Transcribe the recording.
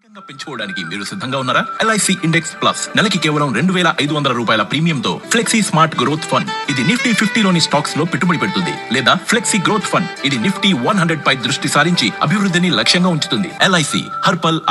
పెంచుకోవడానికి మీరు సిద్ధంగా ఉన్నారా? ఎల్ఐసి ఇండెక్స్ ప్లస్ నెలకి కేవలం 2,500 రూపాయల ప్రీమియంతో ఫ్లెక్సీ స్మార్ట్ గ్రోత్ ఫండ్. ఇది నిఫ్టీ 50లోని స్టాక్స్ లో పెట్టుబడి పెడుతుంది. లేదా ఫ్లెక్సీ గ్రోత్ ఫండ్, ఇది నిఫ్టీ 100 పై దృష్టి సారించి అభివృద్ధిని లక్ష్యంగా ఉంచుతుంది. ఎల్ఐసి హర్పల్